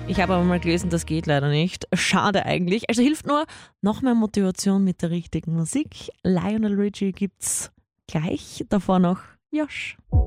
Ich habe aber mal gelesen, das geht leider nicht. Schade eigentlich. Also hilft nur noch mehr Motivation mit der richtigen Musik. Lionel Richie gibt's gleich. Davor noch Josh.